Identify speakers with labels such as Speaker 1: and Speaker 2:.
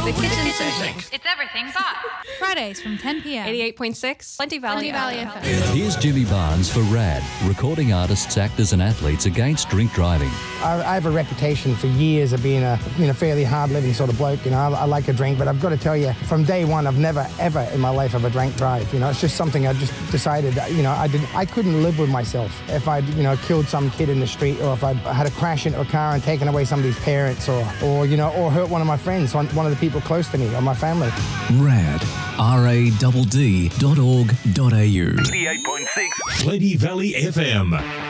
Speaker 1: The Kitchen Sink.
Speaker 2: It's everything but.
Speaker 3: Fridays from 10 p.m.
Speaker 1: 88.6 Plenty Valley FM.
Speaker 4: Here's Jimmy Barnes for RAD, recording artists, actors and athletes against drink driving.
Speaker 5: I have a reputation for years of being a fairly hard-living sort of bloke. I like a drink, but I've got to tell you, from day one, I've never, ever in my life ever drank drive. It's just something I just decided, I couldn't live with myself if I'd, killed some kid in the street, or if I'd had a crash into a car and taken away somebody's parents, or hurt one of my friends, one of the people close to me, or my family.
Speaker 4: RAD, radd.org.au.
Speaker 6: 88.6 Plenty Valley FM.